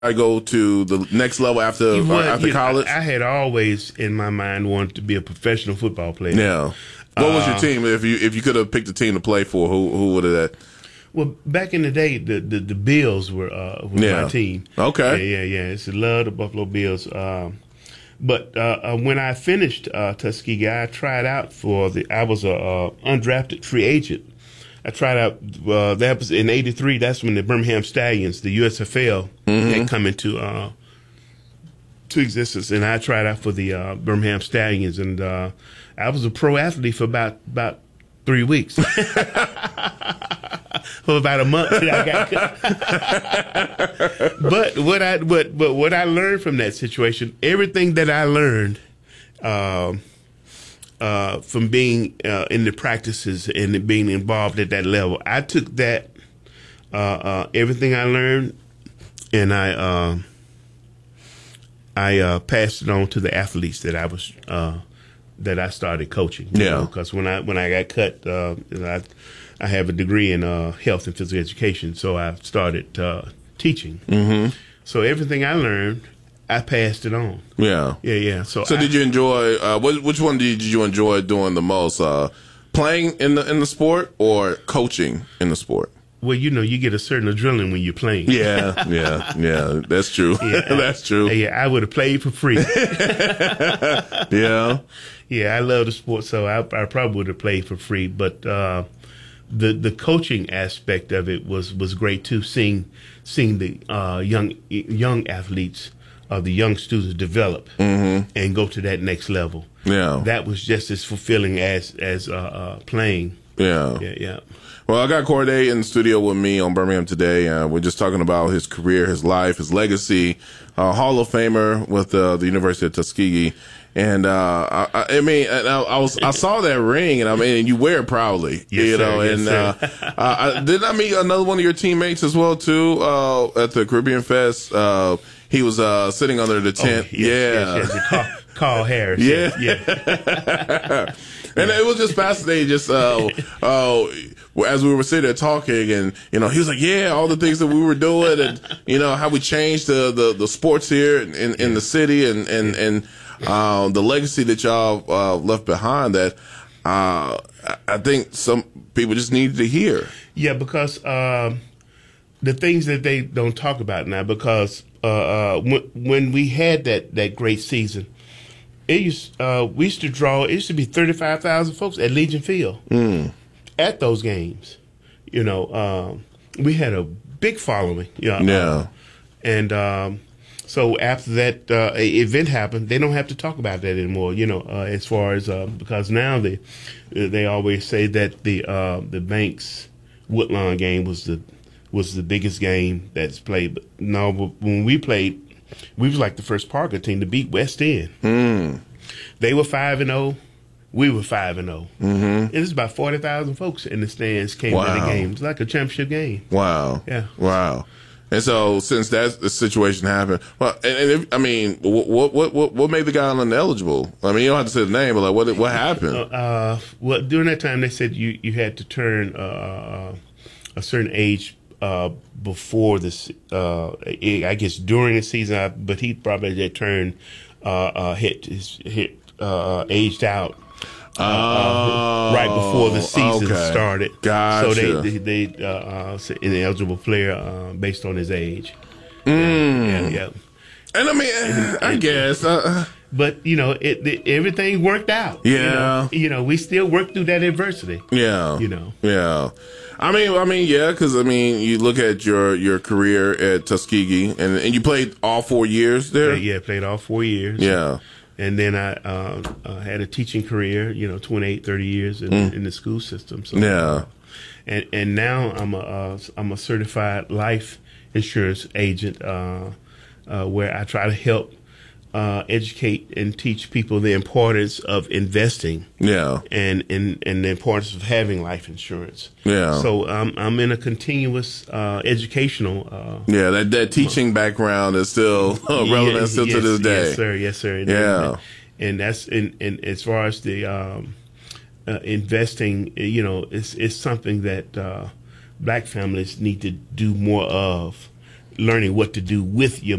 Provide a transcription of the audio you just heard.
I go to the next level after college? I had always in my mind wanted to be a professional football player. Yeah. What was your team? If you could have picked a team to play for, who would have that? Well, back in the day, the Bills were my team. Okay. Yeah. It's the love the Buffalo Bills. But when I finished Tuskegee, I tried out I was a undrafted free agent. I tried out, that was in '83. That's when the Birmingham Stallions, the USFL, had come into to existence, and I tried out for the Birmingham Stallions, and I was a pro athlete for about 3 weeks. For about a month, I got cut. But what I learned from that situation, everything that I learned from being in the practices and being involved at that level, I took that everything I learned, and I passed it on to the athletes that I started coaching. Yeah, because when I got cut, I have a degree in health and physical education, so I started teaching. Mm-hmm. So everything I learned, I passed it on. Yeah. So did you enjoy? Which one did you enjoy doing the most? Playing in the sport or coaching in the sport? Well, you get a certain adrenaline when you're playing. Yeah. That's true. Yeah, that's true. Yeah, I would have played for free. Yeah. Yeah, I love the sport, so I probably would have played for free. But the coaching aspect of it was great too. Seeing the young athletes, the young students develop and go to that next level. Yeah, that was just as fulfilling as playing. Yeah. Well, I got Corday in the studio with me on Birmingham Today. We're just talking about his career, his life, his legacy. Hall of Famer with the University of Tuskegee. And I mean, I saw that ring, and I mean, you wear it proudly, yes, know. Sir, and yes, didn't I meet another one of your teammates as well too at the Caribbean Fest? He was sitting under the tent. Yes. Carl Harris. Yeah. And Yeah. it was just fascinating, just as we were sitting there talking, and he was like, all the things that we were doing, and how we changed the sports here in the city, and the legacy that y'all left behind that I think some people just needed to hear. Yeah, because the things that they don't talk about now, because when we had that great season, we used to be 35,000 folks at Legion Field at those games. We had a big following. And so after that event happened, they don't have to talk about that anymore. As far as because now they always say that the Banks Woodlawn game was the biggest game that's played. But no, when we played, we was like the first Parker team to beat West End. They were 5-0. We were 5-0. It was about 40,000 folks in the stands came to the game. It was like a championship game. Wow. Yeah. Wow. And so, since the situation happened, well, I mean, what made the guy ineligible? I mean, you don't have to say the name, but like, what happened? Well, during that time, they said you had to turn a certain age before this. I guess during the season, but he probably had turned aged out. Right before the season started. Gotcha. So they an eligible player based on his age. Yeah. And I mean, I guess. But everything worked out. Yeah. We still work through that adversity. Yeah. Yeah. I mean, yeah, because you look at your career at Tuskegee, and you played all 4 years there. Yeah, played all 4 years. Yeah. And then I had a teaching career, 28, 30 years in the school system. So, yeah. And now I'm a certified life insurance agent, where I try to help educate and teach people the importance of investing. Yeah. And the importance of having life insurance. Yeah. So I'm in a continuous educational. That teaching background is still relevant still to this day. Yes, sir. And that's and as far as the investing, it's something that black families need to do more of. learning what to do with your